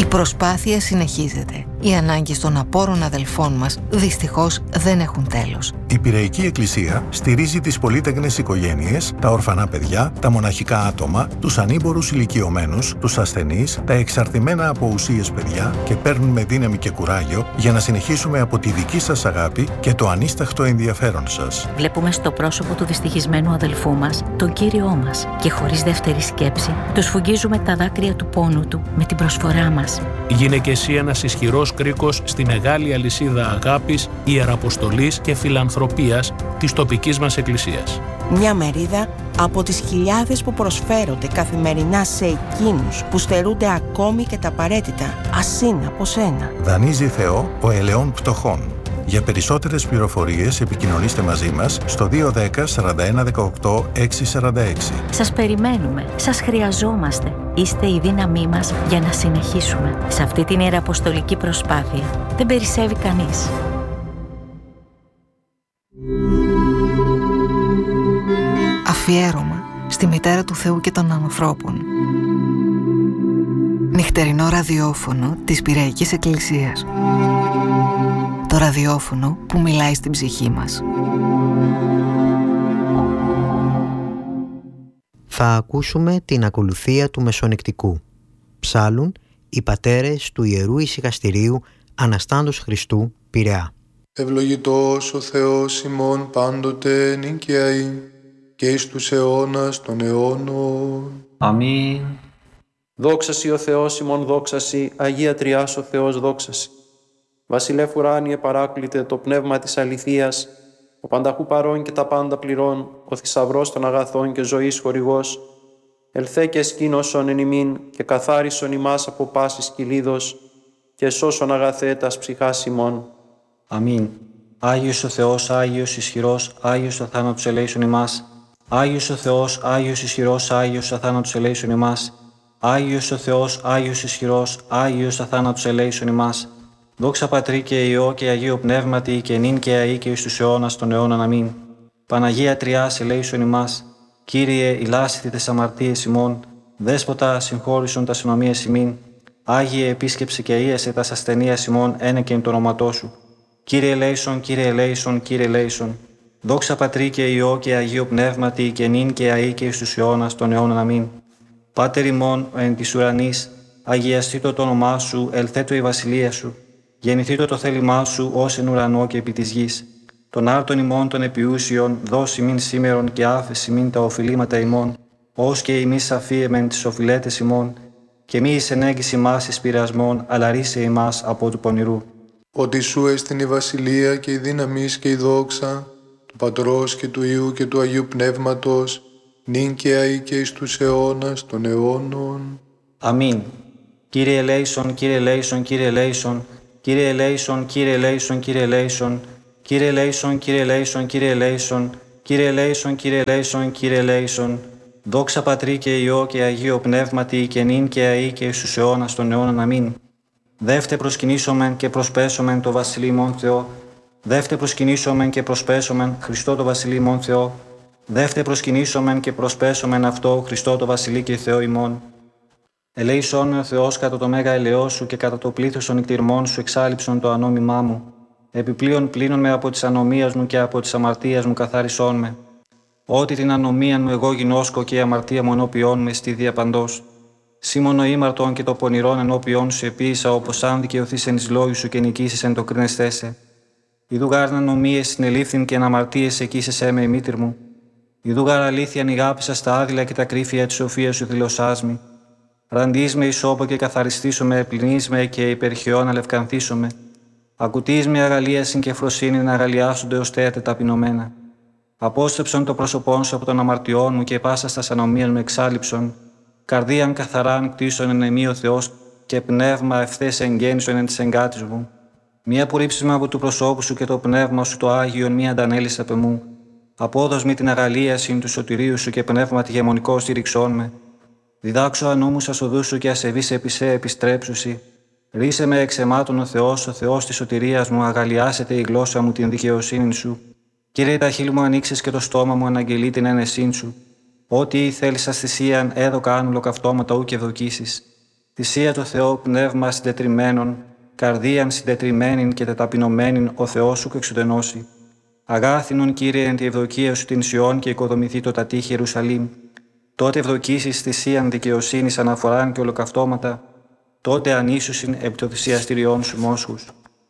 προσπάθεια συνεχίζεται. Οι ανάγκες των απόρων αδελφών μας δυστυχώς δεν έχουν τέλος. Η Πειραϊκή Εκκλησία στηρίζει τις πολύτεκνες οικογένειες, τα ορφανά παιδιά, τα μοναχικά άτομα, τους ανήμπορους ηλικιωμένους, τους ασθενείς, τα εξαρτημένα από ουσίες παιδιά και παίρνουμε δύναμη και κουράγιο για να συνεχίσουμε από τη δική σας αγάπη και το ανίσταχτο ενδιαφέρον σας. Βλέπουμε στο πρόσωπο του δυστυχισμένου αδελφού μας τον Κύριό μας και χωρίς δεύτερη σκέψη του σφουγγίζουμε τα δάκρυα του πόνου του με την προσφορά μας. Γίνε και εσύ ένας ισχυρός κρίκος στη μεγάλη αλυσίδα αγάπης, ιεραποστολής και φιλανθρωπίας της τοπικής μας εκκλησίας. Μια μερίδα από τις χιλιάδες που προσφέρονται καθημερινά σε εκείνους που στερούνται ακόμη και τα απαραίτητα, ασύν από σένα. Δανείζει Θεό ο ελαιών πτωχών. Για περισσότερες πληροφορίες επικοινωνήστε μαζί μας στο 210 41 18 646. Σας περιμένουμε, σας χρειαζόμαστε. Είστε η δύναμή μας για να συνεχίσουμε. Σε αυτή την ιεραποστολική προσπάθεια δεν περισσεύει κανείς. Αφιέρωμα στη Μητέρα του Θεού και των ανθρώπων. Νυχτερινό ραδιόφωνο της Πειραϊκής Εκκλησίας. Το ραδιόφωνο που μιλάει στην ψυχή μας. Θα ακούσουμε την ακολουθία του Μεσονικτικού. Ψάλουν οι πατέρες του Ιερού Ησυχαστηρίου Αναστάντος Χριστού, Πειραιά. Ευλογητός ο Θεός ημών πάντοτε νικιαή και εις τους αιώνας των αιώνων. Αμήν. Δόξασι ο Θεός ημών, δόξασι, Αγία Τριάς ο Θεός, δόξασι. Βασιλεύ ουράνιε παράκλητε το πνεύμα της αληθείας, ο πανταχού παρών και τα πάντα πληρών, ο θησαυρός των αγαθών και ζωής χορηγός, ελθέ και σκήνωσον εν ημίν και καθάρισον ημάς από πάσης κυλίδος και σώσον αγαθέτας ψυχάς ημών. Αμήν. Άγιος ο Θεός, Άγιος ισχυρός, Άγιος αθάνατος ελέησον ημάς. Άγιος ο Θεός, Άγιος ισχυρός, Άγιος αθάνατος ελέησον ημάς. Άγιος ο Θεός, Άγιος ισχυρός, Άγιος αθάνατος ελέησον ημάς. Δόξα Πατρί και Υιό και Αγίο Πνεύματι και νυν και αεί και εις τους αιώνας των αιώνων. Αμήν. Παναγία Τριάς ελέησον ημάς. Κύριε, ηλάσθητε τες αμαρτίες ημών. Δέσποτα, συγχώρησον τα συνομίες ημίν. Άγιε, επίσκεψε και ίεσε τας ασθενείας ημών ένεκεν το όνοματό σου. Κύριε ελέησον, Κύριε ελέησον, Κύριε ελέησον. Δόξα Πατρί και Υιό και Αγίο Πνεύματι και νυν και αεί και εις τους αιώνας των αιώνων. Αμήν. Πάτερ ημών εν της ουρανής, αγιαστήτω το όνομά σου, ελθέτω η βασιλεία σου. Γεννηθήτω το θέλημά σου ως εν ουρανό και επί της γης. Τον άρτον ημών των επιούσιων, δώσει μην σήμερον και άφεση μην τα οφειλήματα ημών, ως και ημείς αφίεμεν τις οφειλέτες ημών, και μη εις ενέγγιση ημάς εις πειρασμών, αλλά ρίσε ημάς από του πονηρού. Ότι σου έστειν η βασιλεία και η δύναμις και η δόξα, του Πατρός και του Υιού και του Αγίου Πνεύματος, νυν και αεί και εις τους αιώνας των αιώνων. Αμήν. Κύριε ελέησον, Κύριε ελέησον, Κύριε ελέησον, Κύριε ελέησον, Κύριε ελέησον, Κύριε ελέησον, Κύριε ελέησον, Κύριε ελέησον, Κύριε ελέησον, Κύριε ελέησον, Κύριε ελέησον, Κύριε ελέησον. Δόξα Πατρί και Υιό και Αγίο Πνεύματι και νυν και αεί και εις τους αιώνας των αιώνων. Αμήν. Δεύτε προσκυνήσομεν και προσπέσομεν το Βασιλεί ημών Θεό. Δεύτε προσκυνήσομεν και προσπέσομεν Χριστό το Βασιλεί ημών Θεό. Δεύτε προσκυνήσομεν και προσπέσομεν αυτό Χριστό το Βασιλεί και Θεό ημών. Ελέησόν με ο Θεός κατά το μέγα ελαιό σου και κατά το πλήθος των νηκτηρμών σου εξάλειψον το ανόμημά μου. Επιπλέον πλύνον με από της ανομίας μου και από της αμαρτίας μου καθάρισόν με. Ότι την ανομία μου εγώ γινώσκω και η αμαρτία μου ενώπιόν με στη διαπαντός. Σήμωνο ήμαρτον και το πονηρόν ενώπιόν σου επίησα, όπως αν δικαιωθείς εν εις λόγου σου και νικήσεις εν το κρίνεσθέσαι. Ιδού γάρ ανομίες συνελήφθην και αναμαρτίες εκείσεσέ με η μήτρ μου. Ιδού γάρ αλήθεια νηγάπησα στα άδειλα και τα κρύφια της σοφίας σου δηλωσάς μη. Ραντείς με ισόπο και καθαριστήσομαι, πλυνείς με και υπερχαιών αλευκανθήσομαι. Ακουτείς με αγαλίασιν και φροσύνη να αγαλιάσονται ως θέατε ταπεινωμένα. Απόστρεψον το πρόσωπόν σου από των αμαρτιών μου και πάσα στα ανομίας μου εξάλειψον. Καρδίαν καθαράν κτίσον εν εμεί ο Θεός και πνεύμα ευθές εγγέννησον εν της εγκάτης μου. Μία απορρίψισμα από του προσώπου σου και το πνεύμα σου το Άγιον μία αντανέλης απ' εμού. Απόδος με την αγαλίασιν του σωτηρίου σου και πνεύμα τη γεμονικό στήριξόν με. Διδάξω ανώμους ασοδούς σου και ασεβείς επί σε επιστρέψουσι. Ρίσε με εξαιμάτων ο Θεός της σωτηρίας μου, αγαλιάσετε η γλώσσα μου την δικαιοσύνη σου. Κύριε, τα χείλη μου ανοίξεις και το στόμα μου αναγγελεί την ένεσήν σου. Ό,τι θέλεις αστησίαν, έδωκα άνουλο καυτώματα ου και δοκίσεις. Θυσία το Θεό πνεύμα συντετριμένον, καρδίαν συντετριμένην και τεταπεινωμένην ο Θεός σου εξουδενώσει. Αγάθινον, Κύριε, εν τη ευδοκία σου την Σιών και οικοδομηθεί το τατήχη Ιερουσαλήμ. Τότε ευδοκίσεις θυσίαν δικαιοσύνης αναφοράν και ολοκαυτώματα, τότε ανίσουσιν επί των θυσιαστηριών σου μόσχους.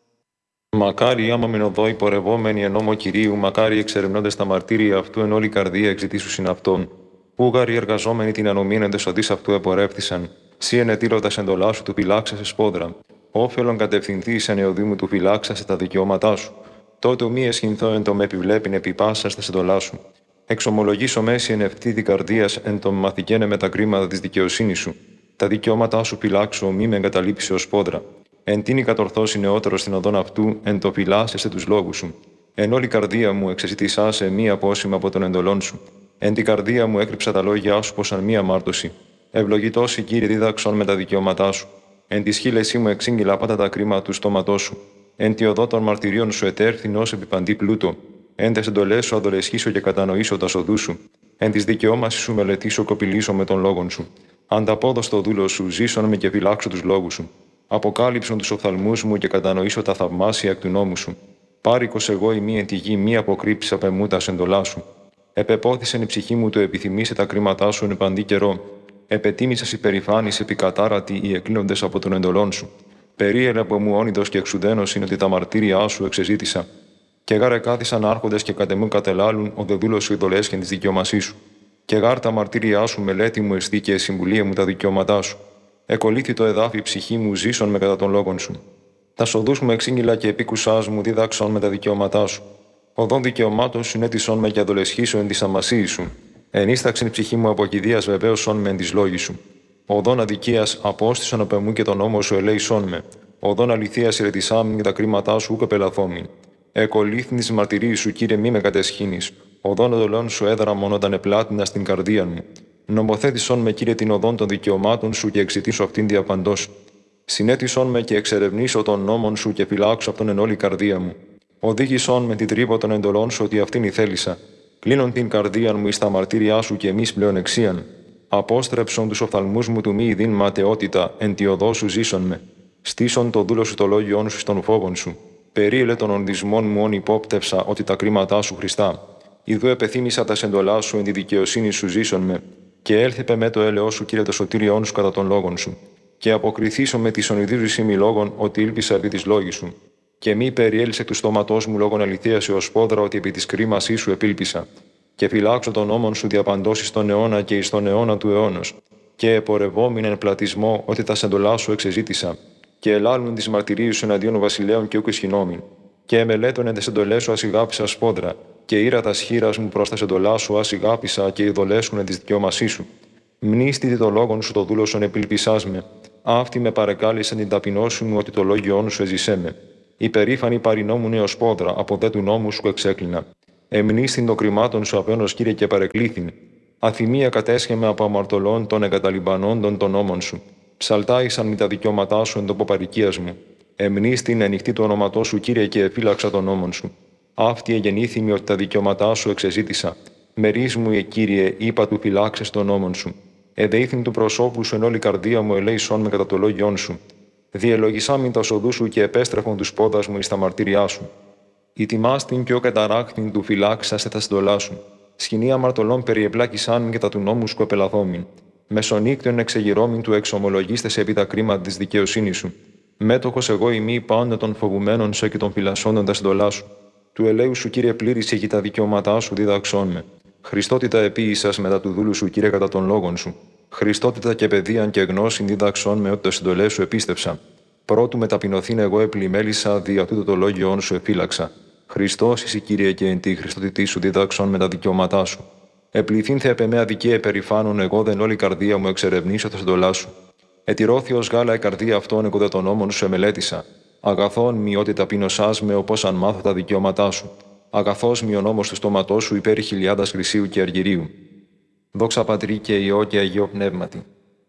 Μακάρι άμα μεν οδό υπορευόμενοι εν νόμο Κυρίου, μακάρι εξερευνώντες τα μαρτύρια αυτού εν όλη καρδία εξητήσουσιν αυτόν. Ούγαροι εργαζόμενοι την ανομήν εν τεσοδείς αυτού επορεύθησαν. Σύ ενετήλωτας εντολά σου του φυλάξασε σπόδρα. Όφελον κατευθυνθείς εν εωδήμου του φυλάξασε τα δικαιώματά σου. Τότε ου μη εσχυνθώ εν το με επιβλέπειν επιπάσας τα εντολά σου. Εξομολογήσω μέση εν ευθύ την καρδίας εν το μαθηκένε με τα κρίματα της δικαιοσύνης σου. Τα δικαιώματά σου φυλάξω, μη με εγκαταλείψει ως πόδρα. Εν τίνη κατορθώσει νεότερο στην οδόν αυτού, εν το φυλάσσεσαι τους λόγους σου. Εν όλη καρδία μου εξεζητησάσε μη απόσημα από τον εντολών σου. Εν την καρδία μου έκρυψα τα λόγια σου πως αν μία μάρτωση. Ευλογητός η Κύριε δίδαξον με τα δικαιώματά σου. Εν τη σχήλεσή μου εξήγηλα πάντα τα κρίματα του στόματός σου. Εν τη οδό των μαρτυρίων σου ετέρθην ως επιπαντή πλούτο. Εν τες εντολές σου αδολεσχήσω και κατανοήσω τα σοδού σου. Εν της δικαιώμασης σου μελετήσω κοπηλήσω με των λόγων σου. Ανταπόδος το δούλο σου, ζήσον με και φυλάξω τους λόγους σου. Αποκάλυψον τους οφθαλμούς μου και κατανοήσω τα θαυμάσια εκ του νόμου σου. Πάρικος εγώ ημί εν τη γη, μη αποκρύψει απ' εμού τα εντολά σου. Επεπόθησεν η ψυχή μου το επιθυμήσει τα κρίματά σου εν παντή καιρό. Επετίμησας υπερηφάνης επικατάρατη οι εκκλίνοντες από τον εντολών σου. Περίελε από μου όνειδος και εξουδένος είναι ότι τα μαρτύρια σου εξεζήτησα. Και γάρε κάθισαν άρχοντες και κατ' εμού κατελάλουν ο δε δούλος σου ειδολέσχεν της δικαιωμασής σου. Και γάρ τα μαρτύρια σου μελέτη μου εστί και συμβουλία μου τα δικαιώματά σου. Εκολύθη το εδάφι ψυχή μου, ζήσον με κατά των λόγων σου. Τα σοδούς μου εξήγηλα και επίκουσάς μου, δίδαξον με τα δικαιώματά σου. Οδόν δικαιωμάτων συνέτησον με και αδολεσχήσω εν τη αμασίη σου. Ενίσταξεν η ψυχή μου από κηδείας βεβαίωσον με εν τη λόγη σου. Οδόν αδικίας απόστησον απ' εμού και τον νόμο σου ελέησον με. Οδόν αληθείας ηρετισάμιν και τα κρίματά σου ούκ πελαθόμην. Εκολύθην τη μαρτυρии σου, Κύριε, μη με κατεσχύνεις. Οδόν οδολών σου έδραμον όταν επλάτινα στην καρδία μου. Νομοθέτησον με, Κύριε, την οδόν των δικαιωμάτων σου και εξητήσω αυτήν διαπαντός. Συνέτησον με και εξερευνήσω των νόμων σου και φυλάξω αυτόν εν όλη καρδία μου. Οδήγησον με την τρύπα των εντολών σου ότι αυτήν η θέλησα. Κλείνον την καρδία μου εις τα μαρτύριά σου και εμείς πλεονεξίαν. Απόστρεψον τους οφθαλμούς μου του μη ειδήν ματαιότητα, εν τη οδό σου ζήσον με. Στήσον το δούλο σου το λόγιόν σου στον φόβον σου. Περίελε των ονδισμών μου όν υπόπτευσα ότι τα κρίματά σου Χριστά. Ιδού επεθύμησα τα σεντολά σου εν τη δικαιοσύνη σου ζήσον με. Και έλθεπε με το έλεος σου, Κύριε, το σωτήριόν σου κατά των λόγων σου. Και αποκριθήσω με τη ονειδίζουσή μη λόγων ότι ήλπισα επί τη λόγη σου. Και μη περιέλυσε του στόματός μου λόγων αληθείας έως πόδρα ότι επί τη κρίμασή σου επήλπισα. Και φυλάξω τον νόμον σου διαπαντώσει στον αιώνα και εις τον αιώνα του αιώνος. Και επορευόμην εν πλατισμό ότι τα σεντολά σου εξεζήτησα. Και ελάλουν τις μαρτυρίες σου εναντίον βασιλέων και ούκ ισχυνόμην. Και εμελέτων εν τες εντολές σου ασυγάπησα σπόδρα. Και ήρα τα σχήρας μου προς τα εντολά σου ασυγάπησα και ειδολέσουν εν της δικαιώμασής σου. Μνήστητη το λόγον σου το δούλωσον επιλπισάς με. Αυτή με παρεκάλεσαν την ταπεινώση μου ότι το λόγιόν σου εζησέ με. Υπερήφανη παρινόμουν έως πόδρα, από δε του νόμου σου εξέκλεινα. Εμνήστην των κρυμάτων σου απένος, Κύριε, και παρεκλήθην. Αθυμία κατέσχεμε από αμαρτωλών των εγκαταλειμπανόντων των νόμων σου. Ψαλτάησαν με τα δικαιώματά σου εν τόπο παροικίας μου. Εμνήστην ενοιχτή το όνοματό σου, Κύριε, και εφύλαξα των νόμων σου. Αυτή εγεννήθημη ότι τα δικαιώματά σου εξεζήτησα. Μερίσ μου, Κύριε, είπα του φυλάξε των νόμων σου. Εδέηθην του προσώπου σου εν όλη καρδία μου, ελέησόν με κατά το λόγιόν σου. Διελογισάμιν τα σοδού σου και επέστρεφον του πόδα μου εις τα μαρτύριά σου. Ητιμάστην και ο καταράχθην του φυλάξασε τα συντολά σου. Σκηνή αμαρτωλών περιεπλάκησάν και τα του νόμου σου επελαθόμην. Μεσονύκτιον εξεγυρώμην του εξομολογίστες επί τα κρίματα της δικαιοσύνης σου. Μέτοχος εγώ ημί πάντα των φοβουμένων σε και των φυλασσόντων τα συντολά σου. Του ελέου σου, Κύριε, πλήρησε και τα δικαιώματά σου διδαξών με. Χριστότητα επίησας μετά του δούλου σου, Κύριε, κατά των λόγων σου. Χριστότητα και παιδείαν και γνώσιν διδαξών με ότι τα συντολές σου επίστεψα. Πρώτου με ταπεινωθήν εγώ επλημέλησα, δια τούτο το λόγιόν σου εφύλαξα. Χριστός εσύ, Κύριε, και εν τη Χριστότητή σου διδάξον με τα δικαιώματά σου. Επληθήν θε επ' με αδικία επερηφάνων, εγώ δεν όλη καρδία μου εξερευνήσω τα συντολά σου. Ετηρώθη ως γάλα η καρδία αυτών, εγώ δε των νόμων σου εμελέτησα. Αγαθόν μη ότι ταπεινωσάς με, όπως αν μάθω τα δικαιώματά σου. Αγαθός μη ο νόμος του στόματός σου υπέρ χιλιάδας χρυσίου και αργυρίου. Δόξα Πατρί και Υιό και Αγίο Πνεύματι.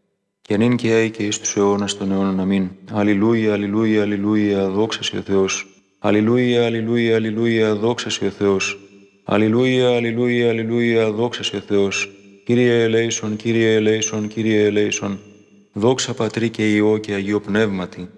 Και νυν και αεί και εις τους αιώνας των αιώνων. Αμήν. Αλληλούια, αλληλούια, αλληλούια, δόξα σοι ο Θεός. Αλληλούια, αλληλούια, αλληλούια, δόξα σοι ο Θεός. Αλληλούια, αλληλούια, αλληλούια, δόξα σοι ο Θεός. Κύριε ελέησον, Κύριε ελέησον, Κύριε ελέησον. Δόξα Πατρί και Υιό και Αγίο Πνεύματι.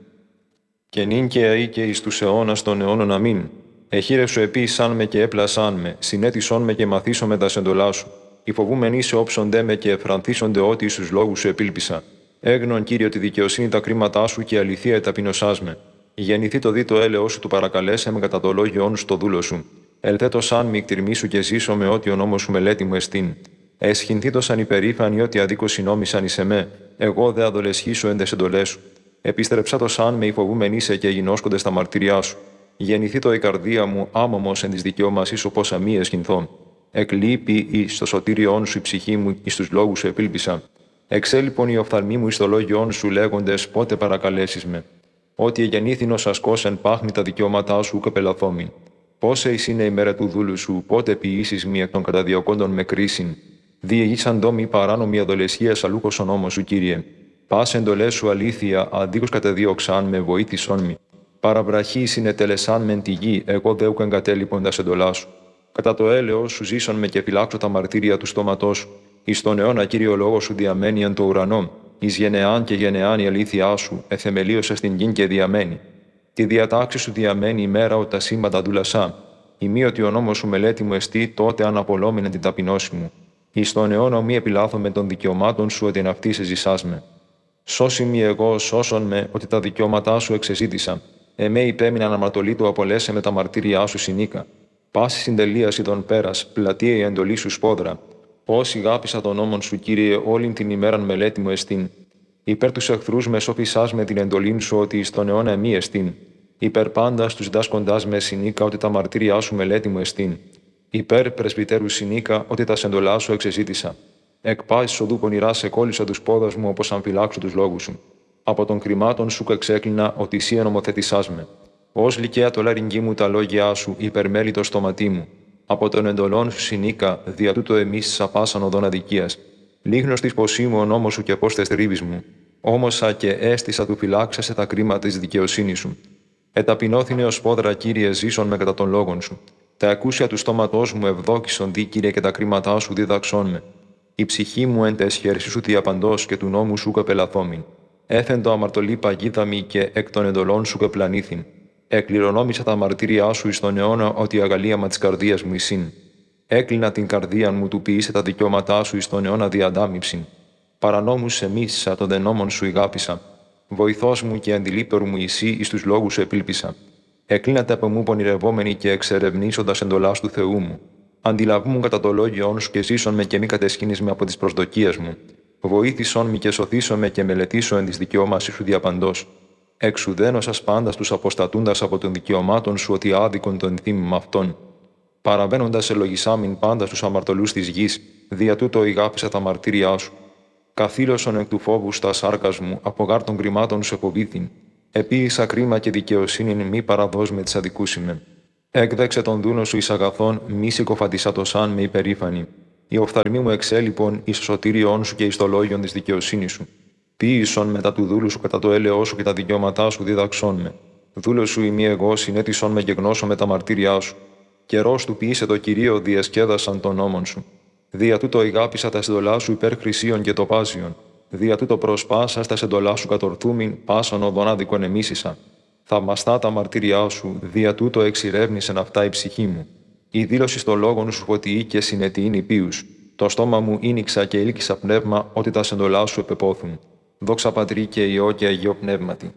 Και νυν και αεί και εις τους αιώνας των αιώνων αμήν. Εχείρεσου επίησάν με και έπλασάν με, συνέτησόν με και μαθήσω με τα σεντολά σου. Οι φοβούμενοι σε όψονται με και εφρανθίσονται ότι εις τους λόγους σου επήλπισα. Έγνον, Κύριε, τη δικαιοσύνη τα κρίματά σου και η αληθεία εταπεινωσάς με. Γεννηθεί το δίτο έλεος σου του παρακαλέσε με κατά το λόγιόν σου το δούλο σου. Ελθέτω σαν μη κτηρμήσου και ζήσω με ό,τι ο νόμος σου μελέτη μου εστίν. Εσχυνθήτω σαν υπερήφανοι ότι αδίκως συνόμησαν εις εμέ, εγώ δε αδολεσχήσω εν τες εντολές σου. Επίστρεψα το σαν με υφοβούμενοι σε και γινώσκονται στα μαρτυριά σου. Γεννηθεί το η καρδία μου άμωμος εν της δικαιώμασής σου πόσα μη εσχυνθώ. Εκλείπει εις το σωτήριόν σου η ψυχή μου εις τους λόγους σου επήλπισα. Εξέλιπον οι οφθαλμοί μου εις το λόγιόν σου λέγοντες πότε παρακαλέσεις με. Ότι εγεννήθην ως ασκός εν πάχνη τα δικαιώματά σου και πελαθόμην. Πόσε εις είναι η μέρα του δούλου σου, πότε ποιήσεις μη εκ των καταδιωκόντων με κρίσιν. Διηγήσαν ντόμοι παράνομη αδολεσχία αλούκος ο νόμος σου, Κύριε. Πας εντολές σου αλήθεια, αντίκως κατεδίωξαν με βοήθησόν μη. Παραβραχή συνετελεσάν μεν τη γη, εγώ δέουκ εγκατέλειπον τα εντολά σου. Κατά το έλεος σου ζήσον με και φυλάξω τα μαρτύρια του στόματός σου. Εις τον αιώνα, Κύριο λόγο σου διαμένει εν το ουρανό. Εις γενεάν και γενεάν η αλήθειά σου, εθεμελίωσε στην γη και διαμένει. Τη διατάξη σου διαμένει η μέρα ότι τα σύμπαντα δούλασά. Ημί ότι ο νόμος σου μελέτη μου εστί, τότε αναπολόμηνε την ταπεινώση μου. Εις τον αιώνα μη επιλάθω με των δικαιωμάτων σου ότι εν αυτή σε ζησάς με. Σώσι μη εγώ, σώσον με, ότι τα δικαιώματά σου εξεζήτησα. Εμέ υπέμεινα αναμαρτωλή του απολέσε με τα μαρτύριά σου συνήκα. Πάση συντελείαση των πέρας, πλατεία η εντολή σου σπόδρα. Όσοι γάπησα τον νόμον σου, Κύριε, όλην την ημέραν μελέτη μου εστίν. Υπέρ τους εχθρούς με σώφισάς με την εντολήν σου ότι εις τον αιώνα εμεί εστίν. Υπέρ πάντας τους δάσκοντάς με συνήκα ότι τα μαρτύριά σου μελέτη μου εστίν. Υπέρ πρεσβυτέρου συνήκα ότι τα σεντολά σου εξεζήτησα. Εκ πάσης οδού πονηρά σε κόλλησα τους πόδας μου όπως αν φυλάξω τους λόγους σου. Από των κρυμάτων σου εξέκλεινα ότι εσύ ενομοθετησάς με. Ως λυκαία το λαρυγγί μου τα λόγια σου, υπερμέλει το στοματί μου. Από των εντολών σου συνήκα, δια τούτο εμείς σαπάσαν οδόν αδικίας. Λίγνος της ποσή μου ο νόμος σου και πώς τες τρίβεις μου. Όμωσα και έστησα του φυλάξασε τα κρίματα της δικαιοσύνης σου. Εταπεινώθηνε ως πόδρα, Κύριε, ζήσον με κατά των λόγων σου. Τα ακούσια του στόματός μου ευδόκησον δι, Κύριε, και τα κρίματά σου διδαξών με. Η ψυχή μου εν τες χέρσι σου διαπαντός και του νόμου σου καπελαθόμην. Έθεν το αμαρτωλή παγίδαμη και εκ των εντολών σου κεπλανήθην. Εκληρονόμησα τα μαρτύριά σου εις τον αιώνα ότι η αγαλίαμα της καρδίας μου εισήν. Έκλεινα την καρδία μου του ποιήσε τα δικαιώματά σου εις τον αιώνα διαντάμιψην. Παρανόμους εμίσησα των δενόμων σου ηγάπησα. Βοηθός μου και αντιλήπτερου μου εσύ εις τους λόγους σου επήλπισα. Εκλίνατε από μου πονηρευόμενοι και εξερευνήσοντας εντολάς του Θεού μου. Αντιλαβούμουν κατά το λόγιόν σου και ζήσον με και μη κατεσχύνεις με από τις προσδοκίες μου. Βοήθησον με και σωθήσον με και μελετήσω εν της δικαιώμασης σου διαπαντός. Εξουδένωσας πάντα τους αποστατούντας από των δικαιωμάτων σου ότι άδικον τον θύμημα αυτών. Παραβαίνοντας ελογισάμιν πάντα στους αμαρτωλούς της γης, δια τούτο ηγάπησα τα μαρτύριά σου. Καθήλωσον εκ του φόβου στα σάρκας μου, από γάρ των κρυμάτων σου εποβήθην. Επίησα κρίμα και δικαιοσύνη μη παραδός με τις αδικούσιμε. Έκδεξε τον δούλο σου εις αγαθών, μη συκοφαντισά το σαν με υπερήφανη. Οι οφθαλμοί μου εξέλιπον εις το σωτήριόν σου και εις το λόγιον της δικαιοσύνης σου. Ποίησον μετά του δούλου σου κατά το έλεος σου και τα δικαιώματά σου δίδαξόν με. Δούλο σου ημί εγώ συνέτησον με και γνώσω με τα μαρτύριά σου. Καιρός του ποιήσε το Κυρίο διασκέδασαν των νόμων σου. Δια τούτο ηγάπησα τα σεντολά σου υπέρ χρυσίων και τοπάζιων. Δια τούτο προσπάσα στα σεντολά σου κατορθούμην, πάσαν οδόν άδικον εμίσησα. Θαυμαστά τα μαρτύριά σου, δια τούτο εξηρεύνησεν αυτά η ψυχή μου. Η δήλωση στο λόγον σου φωτιή και συνετή υπείους. Το στόμα μου ίνιξα και ήλκησα πνεύμα ότι τα σεντολά σου επεπόθουν. Δόξα Πατρί και Υιό και Αγίο Πνεύματι.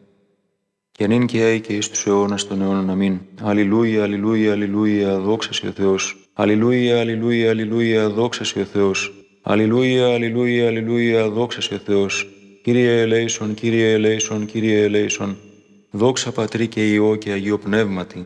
Και νυν και αεί και εις τους αιώνας των αιώνων αμήν. Αλληλούια, αλληλούια, αλληλούια, δόξα σοι ο Θεός. Αλληλούια, αλληλούια, αλληλούια, δόξα σοι ο Θεός. Αλληλούια, αλληλούια, αλληλούια, δόξα σοι ο Θεός. Κύριε ελέησον, Κύριε ελέησον, Κύριε ελέησον. Δόξα Πατρί και Υιό και Αγίο Πνεύματι.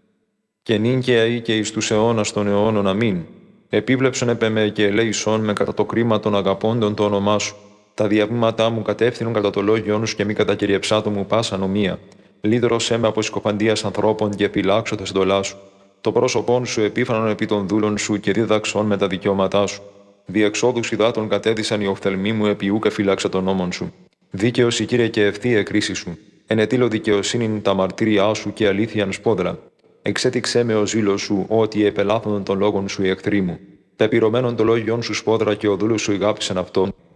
Και νυν και αεί και εις τους αιώνας των αιώνων αμήν. Επίβλεψον επ' εμέ και ελέησον με κατά το κρίμα των αγαπώντων το όνομά σου. Τα διαβήματά μου κατεύθυνον κατά το λόγιόν σου και μη κατακυριεψάτο μου πάσα νομία. Λύδρωσέ με από συκοφαντίας ανθρώπων και επιλάξω τα συντολά σου. Το πρόσωπόν σου επίφανον επί των δούλων σου και δίδαξον με τα δικαιώματά σου. Διεξόδους υδάτων κατέδυσαν οι οφθαλμοί μου επί ου και φύλαξα τον νόμον σου. Δίκαιος η Κύριε και ευθεία κρίση σου. Ενετήλω δικαιοσύνην τα μαρτύριά σου και αλήθειαν σπόδρα. Εξέτηξέ με ο ζήλος σου ότι επελάθωνον των λόγων σου οι εχθροί μου. Τα επιρωμένων των λόγιων σου σπόδρα και ο δούλος σου ηγάπησαν αυτό.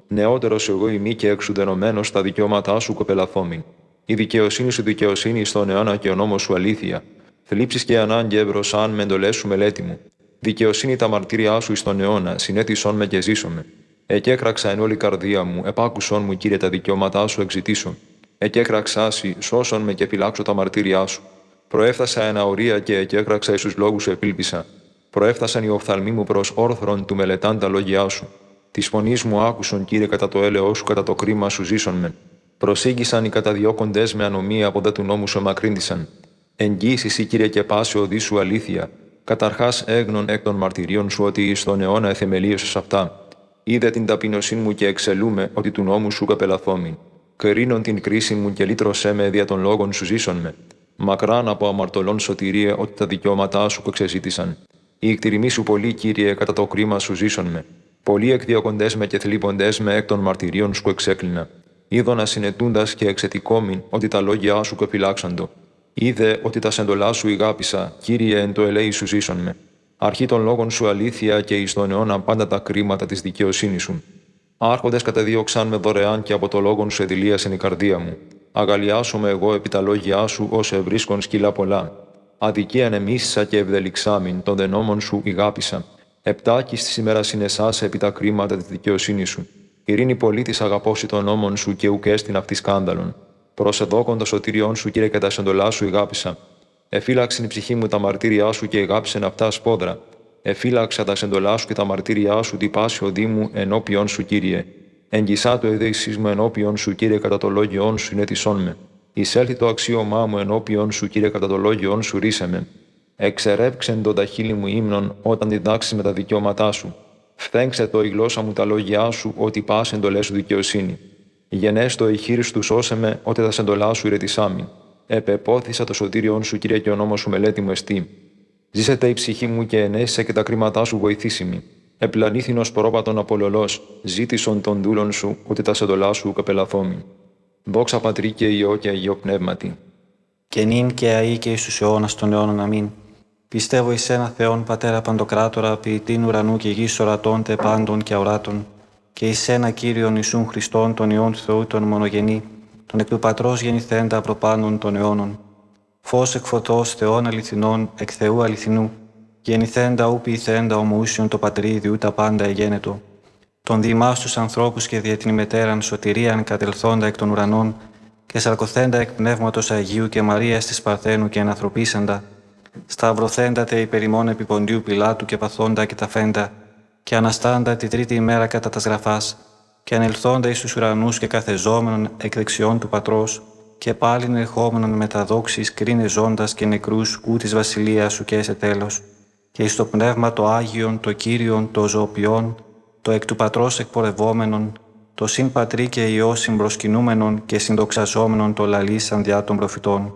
Νεότερος εγώ ημί και εξουδενωμένος στα δικαιώματά σου κοπελαθόμην. Η δικαιοσύνη σου δικαιοσύνη στον αιώνα και ο νόμος σου αλήθεια. Θλίψεις και ανάγκη ευρωσάν με εντολές σου μελέτη μου. Δικαιοσύνη τα μαρτύριά σου εις τον αιώνα, συνέτησόν με και ζήσομαι. Εκέκραξα εν όλη καρδία μου, επάκουσόν μου, Κύριε, τα δικαιώματά σου εξητήσω. Εκέκραξάσι, σώσον με και φυλάξω τα μαρτύριά σου. Προέφθασα εν αορία και εκέκραξα εις τους λόγους σου επίλπισα. Προέφθασαν οι οφθαλμοί μου προς όρθρον του μελετάν τα λόγια σου. Τη φωνή μου άκουσον, Κύριε, κατά το έλεό σου, κατά το κρίμα σου ζήσον με. Προσήγησαν οι καταδιώκοντες με ανομία από δε του νόμου σου εμακρίντησαν. Εγγύησι, Κύριε, και πάση οδή σου αλήθεια. Καταρχάς έγνων εκ των μαρτυρίων σου ότι εις τον αιώνα εθεμελίωσες αυτά. Είδε την ταπεινωσή μου και εξελούμε ότι του νόμου σου καπελαθόμην. Κρίνον την κρίση μου και λύτρωσέ με δια των λόγων σου ζήσον με. Μακράν από αμαρτωλών σωτηρία ότι τα δικαιώματά σου εξεζήτησαν. Η εκτιρημή σου πολύ, Κύριε, κατά το κρίμα σου ζήσον με. Πολλοί εκδιωκοντές με και θλίποντές με εκ των μαρτυρίων σου εξέκλεινα. Είδωνα συνετούντας και εξετικόμην ότι τα λόγια σου κεφυλάξαντο. Είδε ότι τα σεντολά σου ηγάπησα, Κύριε, εν το ελέη σου ζήσον με. Αρχή των λόγων σου αλήθεια και εις τον αιώνα πάντα τα κρίματα της δικαιοσύνης σου. Άρχοντες κατεδίωξαν με δωρεάν και από το λόγον σου εδηλίασεν η καρδία μου. Αγαλιάσομαι εγώ επί τα λόγια σου ως ευρίσκον σκύλα πολλά. Αδικία ανεμίσσα και ευδελιξάμιν, των δενόμων σου ηγάπησα. Επτάκης της ημέρας συνεσάσε επί τα κρίματα της δικαιοσύνης σου. Ειρήνη πολίτης αγαπώσει των νόμων σου και ουκέστην αυτή σκάνδαλον. Προσεδόκον το σωτήριόν σου, Κύριε, και τα σεντολά σου ηγάπησα. Εφύλαξεν η ψυχή μου τα μαρτύριά σου και ηγάπησεν αυτά σπόδρα. Εφύλαξα τα σεντολά σου και τα μαρτύριά σου, την πάση οδή μου ενώπιον σου, Κύριε. Εγγυσά το εδέησής μου ενώπιον σου, Κύριε, κατά το λόγιόν σου συνέτησόν με. Εισέλθει το αξίωμά μου ενώπιον σου, Κύριε, κατά το λόγιόν σου ρίσε με. Εξερεύξεν το τα χείλη μου ύμνον όταν διδάξει με τα δικαιώματά σου. Φθέγξε το η γλώσσα μου τα λόγια σου, ότι πας εντολές σου δικαιοσύνη. Γενέστο η χείρις του σώσε με, ότι τα σεντολά σου ηρετισάμι. Επεπόθησα το σωτήριον σου, Κύριε, και ο νόμος σου μελέτη μου εστί. Ζήσετε η ψυχή μου και ενέσσε και τα κρίματά σου βοηθήσιμη. Επλανήθηνος πρόπατον απολολός, ζήτησον των δούλων σου, ότι τα σεντολά σου καπελαθόμη. Δόξα Πατρί και Υιό και Αγίο Πνεύματι. Και νυν και αεί και εις τους αιώνας των αιώνων αμήν. Πιστεύω εις ένα Θεόν Πατέρα Παντοκράτορα, ποιητήν ουρανού και γης ορατών τε πάντων και αοράτων, και εις ένα Κύριον Ιησούν Χριστόν, τον Υιόν Θεού τον μονογενή, τον εκ του Πατρός γεννηθέντα προπάνων των αιώνων. Φως εκ φωτός Θεών αληθινών, εκ Θεού αληθινού, γεννηθέντα ου ποιηθέντα ομοούσιον το Πατρίδι, τα πάντα εγένετο. Τον διημάς τους ανθρώπους και δια την ημετέραν σωτηρίαν κατελθόντα εκ των ουρανών, και σαρκωθέντα εκ πνεύματος Αγίου και Μαρίας της Παρθένου και ενανθρωπίσαντα, σταυρωθέντα τε υπερημών επί Ποντίου Πιλάτου και παθόντα και ταφέντα, και αναστάντα τη τρίτη ημέρα κατά τας γραφάς, και ανελθόντα εις τους ουρανούς και καθεζόμενον εκ δεξιών του Πατρός, και πάλιν ερχόμενον με τα δόξης κρίνε ζώντας και νεκρούς ού της βασιλείας σου και σε τέλος, και εις το πνεύμα το Άγιον, το Κύριον, το ζωοποιόν, το εκ του Πατρός εκπορευόμενον, το συν Πατρί και Υιό συμπροσκυνούμενον και συνδοξαζόμενον το λαλήσαν διά των προφητών.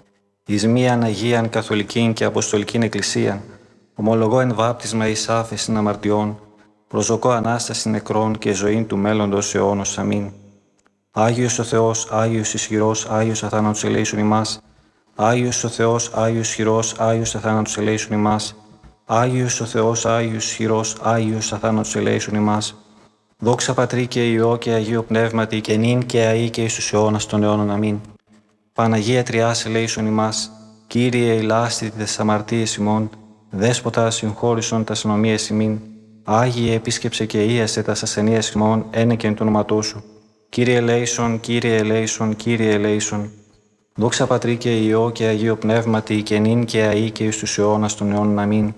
Εις μίαν Αγίαν Καθολικήν και Αποστολικήν Εκκλησίαν, ομολογώ εν βάπτισμα εις άφεσιν αμαρτιών, προσδοκώ Ανάσταση νεκρών και ζωήν του μέλλοντος αιώνος. Αμήν. Άγιος ο Θεός, Άγιος ισχυρός, Άγιος αθάνατος ελέησον ημάς. Άγιος ο Θεός, Άγιος ισχυρός, Άγιος αθάνατος ελέησον ημάς. Άγιος ο Θεός, Άγιος ισχυρός, Άγιος αθάνατος ελέησον ημάς. Δόξα Πατρί και Υιό και Αγίο Πνεύματι, και νυν και αεί και εις τους αιώνας των αιώνων. Αμήν. Παναγία Τριάς ελέησον ημάς. Κύριε ηλάστη τες αμαρτίες ημών, Δέσποτα συγχώρησον τας ανομίες ημίν. Άγιε επίσκεψε και ίασε τας ασθενείας ημών, ένεκεν του ονόματός σου. Κύριε ελέησον, Κύριε ελέησον, Κύριε ελέησον. Δόξα Πατρί και Υιό και Αγίο Πνεύματι, και νυν και αεί και εις τους αιώνας των αιώνων. Αμήν.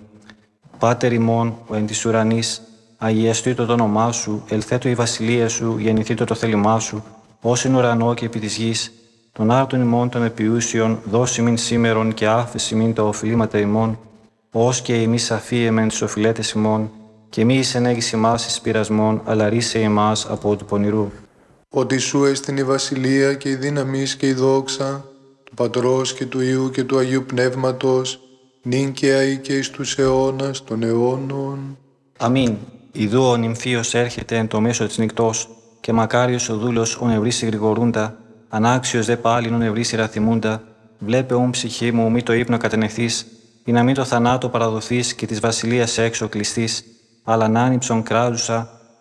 Πάτερ ημών, ο εν της ουρανής, αγιαστήτω το όνομά σου, ελθέτω η βασιλεία σου, γεννηθήτω το θέλημά σου, ως εν ουρανό και επί της γης. Των άρτων ημών των επιούσιων, δώσει μην σήμερον και άφεση μην τα οφειλήματα ημών, ως και εμείς αφίεμεν τις οφειλέτες ημών, και μη εισενέγεις ημάς εις πειρασμών, αλλά ρίσε ημάς από του πονηρού. Ότι σου έστειν η βασιλεία και η δύναμις και η δόξα, του Πατρός και του Υιού και του Αγίου Πνεύματος, νυν και αεί και εις τους αιώνας των αιώνων. Αμήν. Ιδού ο νυμφίος έρχεται εν το μέσο της νυκτός, και μακάριος ο δούλος ον ευρύσει γρηγορούντα, ανάξιος δε πάλιν ον ευρύσει ραθυμούντα, βλέπε ον ψυχή μου μη το ύπνο κατενεχθείς, ή να μην το θανάτο παραδοθείς και της βασιλείας έξω κλειστείς, αλλά να άνυψον κράζουσα,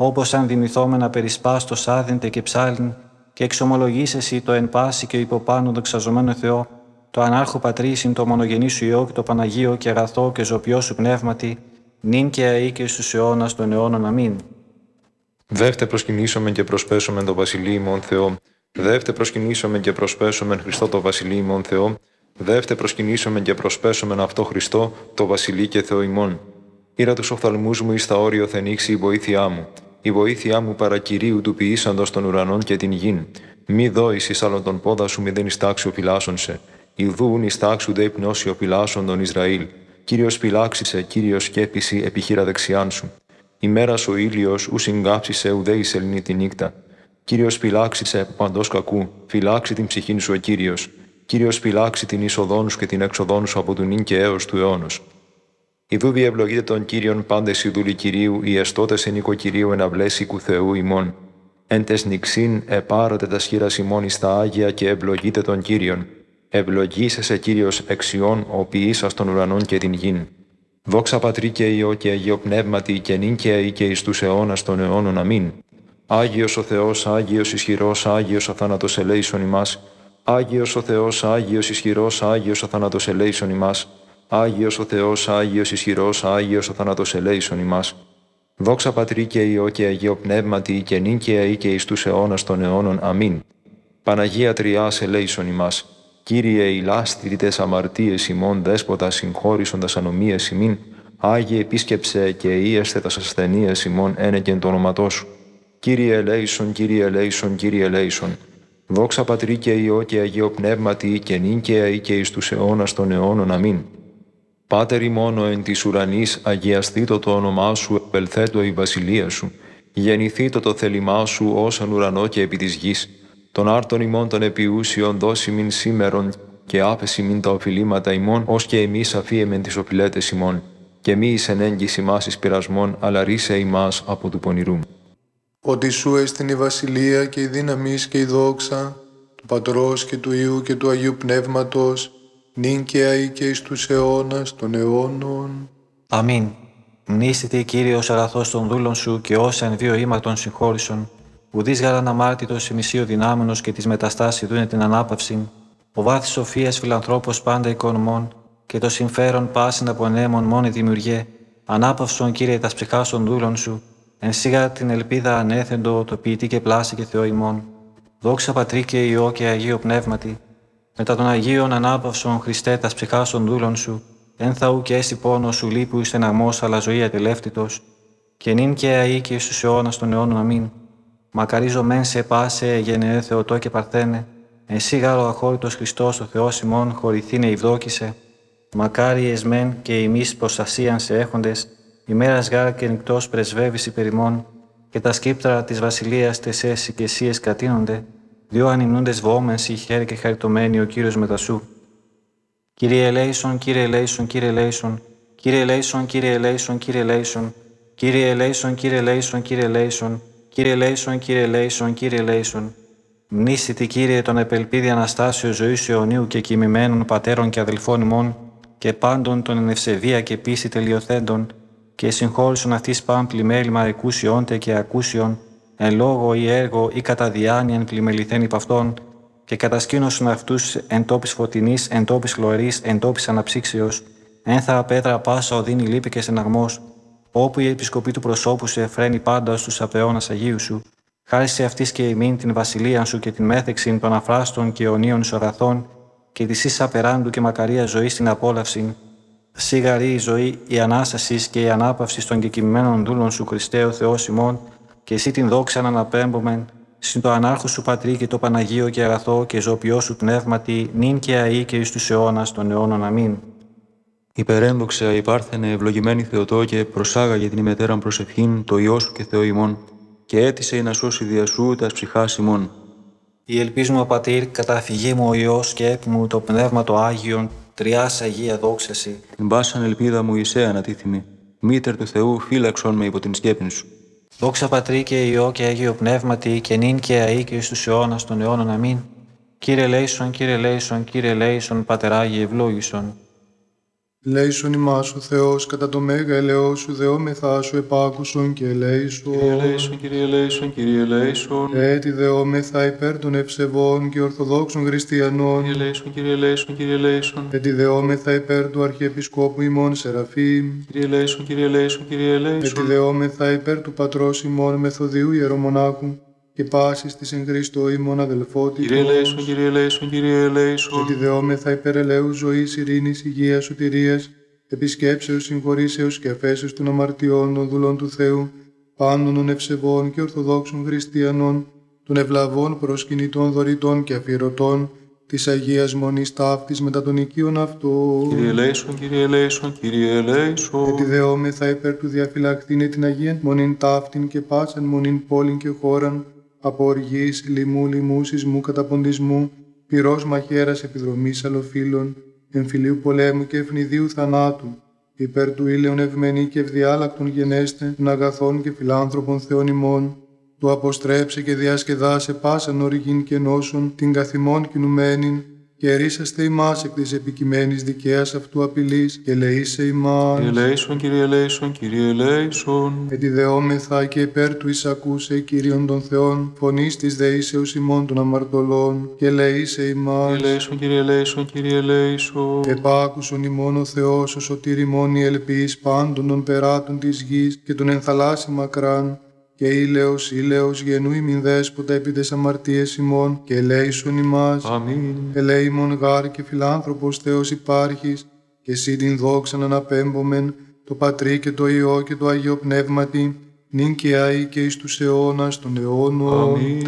όπως αν δημηθόμενα περισπάστος άδυντε και ψάλιν, και εξομολογείς εσύ το εν πάση και υποπάνω δοξαζομένο Θεό, το ανάρχο πατρίσιν, το μονογενή σου Υιό και το Παναγίο και αγαθό και ζωπιό σου πνεύματι, νυν και αεί και στους αιώνας των αιώνων. Αμήν. Δεύτε προσκυνήσομεν και προσπέσομεν το Βασιλείο ημών Θεό. Δεύτε προσκυνήσομεν και προσπέσομεν Χριστό το Βασιλείο ημών Θεό. Δεύτε προσκυνήσομεν και προσπέσομεν αυτό Χριστό το Βασιλείο και Θεό ημών. Ήρα τους οφθαλμούς μου εις τα όριο θενήξει η βοήθειά μου. Η βοήθειά μου παρακυρίου του ποιήσαντος των ουρανών και την γην. Μη δώεις εις άλλον τον πόδα σου, μη δεν ιστάξου ο φυλάσσον σε. Ιδούν ιστάξου δε πνώσει ο φυλάσσον των Ισραήλ. Κύριος φυλάξισε, Κύριος σκέπιση επιχείρα δεξιάν σου. Ημέρας ο ήλιος ου συγκάψισε ουδέ η σελήνη τη νύχτα. Κύριος φυλάξισε παντός κακού, φυλάξει την ψυχήν σου ο Κύριος. Κύριος φυλάξει την είσοδόν σου και την έξοδόν σου από του νυν και έως του αιώνος. Ιδού διευλογείτε τον Κύριον πάντες οι δούλοι Κυρίου, οι εστώτες εν οικοκυρίου εν αυλές οίκου Θεού ημών. Εν τες νυξήν επάρατε τα σχήρας ημών εις τα Άγια και ευλογείτε τον Κύριον. Ευλογήσεσαι Κύριος εξιών, ο ποιήσας των ουρανών και την γην. Δόξα Πατρί και Υιό και Αγίο Πνεύματι και νυν και αεί και εις τους αιώνας των αιώνων. Αμήν. Άγιος ο Θεός, Άγιος ισχυρός, Άγιος αθάνατος ελέησον ημάς. Άγιος ο Θεός, Άγιος ισχυρός, Άγιος αθάνατος ελέησον ημάς. Άγιος ο Θεός, Άγιος ισχυρός, Άγιος αθάνατος ελέησον ημάς. Δόξα Πατρί και Υιό και Αγίο Πνεύματι και νυν και αεί και εις τους αιώνας των αιώνων. Αμήν. Παναγία Τριάς ελέησον ημάς. Κύριε ηλάστηρη τες αμαρτίες ημών, δέσποτα συγχώρησον τας ανομίες ημίν, Άγιε επίσκεψε και ήεστε τας ασθενείες ημών ένεκεν το όνοματό σου. Κύριε ελέησον, Κύριε ελέησον, Κύριε ελέησον. Δόξα Πατρί και Υιό και Αγίο Πνεύματι και νυν και αεί και εις τους αιώνας των αιώνων. Αμήν. Πάτερ ημών εν της ουρανής, αγιαστήτω το όνομά σου, επελθέτω η βασιλεία σου. Γεννηθήτω το θέλημά σου ως εν ουρανό και επί της γης. Των άρτων ημών των επιούσιων δώσιμην σήμερον και άφεσιμην τα οφειλήματα ημών, ως και εμείς αφίεμεν τις οφειλέτες ημών. Και μη εις ενέγγις ημάς εις πειρασμών, αλλά ρίσε ημάς από του πονηρού. Ότι σου έστειν η βασιλεία και η δύναμις και η δόξα, του Πατρός και του Υιού και του Αγίου Πνεύματος, νυν και αεί και εις τους αιώνας των αιώνων. Αμήν. Μνήσθητε Κύριος αγαθός των δούλων σου και όσα εν δύο ήμαρτον συγχώρησον. Ουδείς γάραν αμάρτητος ημισίου δυνάμενος και της μεταστάσης δούνε την ανάπαυση. Ο βάθης σοφίας φιλανθρώπος πάντα οικονομών και το συμφέρον πάσιν απονέμων μόνη δημιουργέ. Ανάπαυσον Κύριε τας ψυχάς των δούλων σου. Εν σίγα την ελπίδα ανέθεντο το ποιητή και πλάση και Θεό ημών. Δόξα Πατρί και Υιό και Αγίο Πνεύματι. Μετά των Αγίων ανάπαυσον Χριστέ τας ψυχάς των δούλων σου. Εν θαού και έσυ πόνο σου λείπου εις στεναγμός αλλά ζωή ατελεύτητος. Και νυν και αεί και εις τους αιώνας των αιώνων. Αμήν. Μακαρίζω μεν σε πάσε γενεέ Θεοτό και Παρθένε, εσύ γάρο αχώρητος Χριστός ο Θεός ημών χωρηθήνε ευδόκησε, μακάρι εσμέν και ημείς προστασίαν σε έχοντες, ημέρας γάρα και νυκτός πρεσβεύεις υπερημών, και τα σκύπτρα της βασιλείας τεσέσι και εσίες κατείνονται, διό ανυμνούντες βόμενσι χέρι και χαριτωμένοι ο Κύριος μετασού. Κύριε ελέησον, Κύριε ελέησον, Κύριε ελέησον, Κύριε ελέησον, Κύριε ελέησον, Κύριε ελέησον, Κύριε ελέησον, Κύριε ελέησον, Κύριε ελέησον, Κύριε ελέησον, Κύριε ελέησον, Κύριε ελέησον. Μνήσθητη Κύριε τον επελπίδη Αναστάσεως ζωής αιωνίου και κοιμημένων πατέρων και αδελφών ημών και πάντων των εν ευσεβία και πίστη τελειοθέντων και συγχώρησον αυτής παν πλημέλημα εκούσιόντε και ακούσιον εν λόγω ή έργο ή κατά διάνοιαν πλημεληθέν υπ' αυτών και κατασκήνωσον αυτούς εν τόπης φωτεινής, εν τόπης χλωρής, εν τόπης αναψύξεως, ένθα πέτρα πάσα οδύνη λύπη και στεναγμός, όπου η επισκοπή του προσώπου σου εφραίνει πάντα στους απαιώνας Αγίου σου, χάρη σε αυτής και ημίν την βασιλεία σου και την μέθεξην των αφράστων και αιωνίων σου αγαθών και της εις απεράντου και μακαρία ζωή στην απόλαυση, σίγαρη η ζωή, η Ανάσταση και η ανάπαυση των κεκοιμημένων δούλων σου Χριστέ ο Θεός ημών, και εσύ την δόξα να αναπέμπομεν, συν το ανάρχο σου Πατρί και το Παναγίο και αγαθό και ζωπιό σου πνεύματι, νυν και αεί και εις τους αιώνας των αιώνων. Αμήν. Υπερένδοξα υπάρθενε ευλογημένη Θεοτό και προσάγαγε την ημετέραν προσευχήν το Υιό σου και Θεό ημών και έτησε να σώσει δια σου τας ψυχάς ημών. Η ελπίζουμε ο Πατήρ, καταφυγή μου ο Υιός και εκ μου το Πνεύμα το Άγιον, τριάς Αγία δόξαση. Την πάσαν ελπίδα μου εισέ ανατίθυμη, μήτερ του Θεού φύλαξον με υπό την σκέπην σου. Δόξα Πατρί και Υιό και Αγίο Πνεύματι και νυν και αεί και εις τους αιώνας των αιώνων. Αμήν. Κύριε ελέησον, Κύριε ελέησον, Κύριε ελέησον, Πατεράγιε ευλόγησον. Λέησον ημάς ο Θεός κατά το μέγα ελαιό σου, δεόμεθά σου επάκουσον και ελέησον. Κύριε ελέησον, Κύριε ελέησον, Κύριε ελέησον. Έτσι δεόμεθα υπέρ των ευσεβών και ορθοδόξων χριστιανών. Κύριε ελέησον, Κύριε ελέησον, Κύριε ελέησον. Έτσι δεόμεθα υπέρ του Αρχιεπισκόπου ημών Σεραφείμ. Κύριε ελέησον, Κύριε ελέησον, Κύριε ελέησον. Έτσι δεόμεθα υπέρ του Πατρός ημών Μεθοδίου Ιερομονάχου και πάσης της εν Χριστώ ημών αδελφότητος. Κύριε ελέησον, Κύριε ελέησον, Κύριε ελέησον. Έτσι δεόμεθα υπέρ ελέους ζωής, ειρήνης, υγείας, σωτηρίας, επισκέψεως, συγχωρήσεως και αφέσεως των αμαρτιών των δούλων του Θεού, πάντων των ευσεβών και ορθοδόξων χριστιανών, των ευλαβών προσκυνητών δωρητών και αφιερωτών, της Αγίας Μονής ταύτης μετά των οικείων αυτών. Κύριε ελέησον, Κύριε ελέησον, Κύριε ελέησον. Έτσι δεόμεθα υπέρ του διαφυλακτήνε την Αγίαν Μονήν ταύτην και πάσαν Μονήν πόλην και χώραν, από οργής, λοιμού, λοιμού, σεισμού, καταποντισμού, πυρός μαχαίρας επιδρομής αλλοφύλων, εμφυλίου πολέμου και ευνηδίου θανάτου, υπέρ του ήλαιον ευμένη και ευδιάλακτον γενέστε, των αγαθών και φιλάνθρωπων Θεών ημών, του αποστρέψε και διασκεδάσε πάσαν οργήν και νόσον, την καθημών κινουμένην, και ρίσαστε ημάς εκ της επικειμένης δικαίας αυτού απειλής, και λεήσε ημάς. Κύριε ελέησον, Κύριε ελέησον, Κύριε ελέησον. Ετιδεόμεθα και υπέρ του εισακούσε Κύριον των Θεών, φωνής της δεήσεως ημών των αμαρτωλών, και λεήσε ημάς. Κύριε ελέησον, Κύριε ελέησον, Κύριε ελέησον. Επάκουσον ημών ο Θεός, ο σωτήρ ημών η ελπίς πάντων των περάτων της γης και των ενθαλάσσι μακράν, και ήλαιος γενού ημιν δέσποτα επί τες αμαρτίες ημών, και ελέησον ημάς. Αμήν. Ελέημον γάρ και φιλάνθρωπος Θεός υπάρχεις, και εσύ την δόξαν αναπέμπομεν, το Πατρί και το Υιό και το Αγίο Πνεύματι, νυν και αεί και εις τους αιώνας των αιώνων. Αμήν.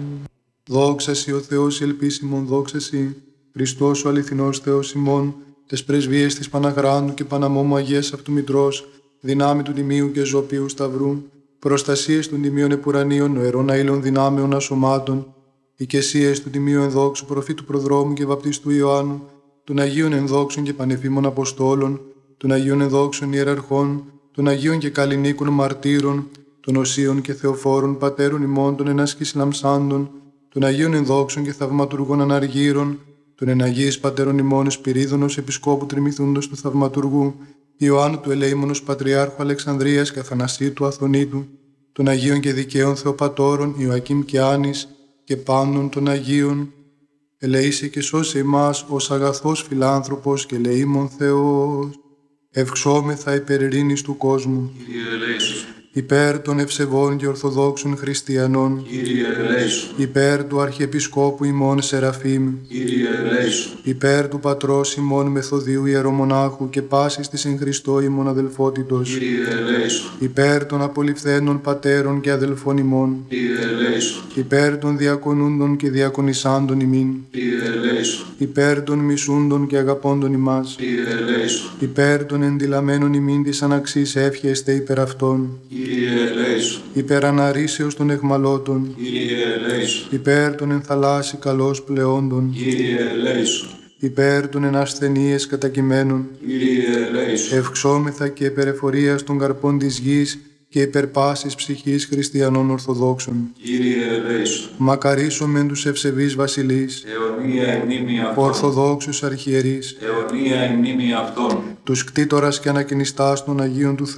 Δόξα σοι ο Θεός η ελπίς ημών, δόξα σοι, Χριστός ο αληθινός Θεός ημών, τες πρεσβείες της Παναγράντου και Παναμόμου Αγίας αυτού Μητρός, δυνάμει του Τιμίου και Ζωπίου Σταυρού, προστασίες των τιμίων επουρανίων, νοερών αήλων δυνάμεων ασωμάτων, οικεσίες του τιμίου ενδόξου προφήτου προδρόμου και βαπτιστού Ιωάννου, των Αγίων ενδόξων και πανεφήμων Αποστόλων, των Αγίων ενδόξων ιεραρχών, των Αγίων και καλλινίκων μαρτύρων, των Οσίων και Θεοφόρων πατέρων ημών των ενάσκης λαμψάντων, των Αγίων ενδόξων και θαυματουργών αναργύρων, των εναγίης πατέρων ημών Σπυρίδωνος επισκόπου τριμηθούντος του θαυματουργού, Ιωάννου του Ελεήμονος Πατριάρχου Αλεξανδρίας και Αθανασίου του Αθωνίτου, των Αγίων και Δικαίων Θεοπατώρων Ιωακήμ και Άνης και πάντων των Αγίων, ελεήσε και σώσε ημάς ως αγαθός φιλάνθρωπος και ελεήμων Θεός. Ευξόμεθα υπέρ ειρήνης του κόσμου, Κύριε ελέησον. υπέρ των ευσεβών και ορθοδόξων χριστιανών, Κύριε ελέησον. υπέρ του Αρχιεπισκόπου ημών Σεραφείμ, Κύριε ελέησον. υπέρ του Πατρός ημών Μεθοδίου Ιερομονάχου και πάσης της εν Χριστώ ημών αδελφότητος, Κύριε ελέησον. υπέρ των απολυφθένων πατέρων και αδελφών ημών, Κύριε ελέησον. υπέρ των διακονούντων και διακονισάντων ημίν, Κύριε ελέησον. υπέρ των μισούντων και αγαπώντων ημάς, Κύριε ελέησον. υπέρ των ενδυλαμένων ημίν της αναξής εύχεστε υπέρ αυτών, Κύριε ελέησον. υπέρ αναρρήσεως των εχμαλώτων, Κύριε ελέησον. υπέρ των ενθαλάσσι καλώς πλεόντων, Κύριε ελέησον. υπέρ των ενασθενείες κατακειμένων, Κύριε ελέησον. ευξόμεθα και υπέρ εφορίας των καρπών της γης και υπέρ πάσης ψυχής χριστιανών Ορθοδόξων. Κύριε ελέησον. Μακαρίσομεν τους ευσεβείς βασιλείς, Αιωνία η μνήμη αυτών. Ορθοδόξους αρχιερείς, Αιωνία η μνήμη αυτών. τους κτήτορας και ανακαινιστάς των Αγίων του